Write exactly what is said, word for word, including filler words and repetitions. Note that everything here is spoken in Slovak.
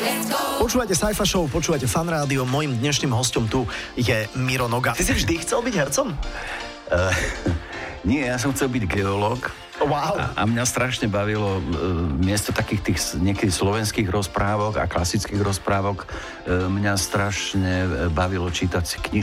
Počúvate Sci-Fi Show, počúvate Fan Rádio. Mojím dnešným hostom tu je Miro Noga. Ty si vždy chcel byť hercom? Uh, nie, ja som chcel byť geológ. Wow. A, a mňa strašne bavilo uh, miesto takých tých niekedy slovenských rozprávok a klasických rozprávok uh, mňa strašne bavilo čítať si knižky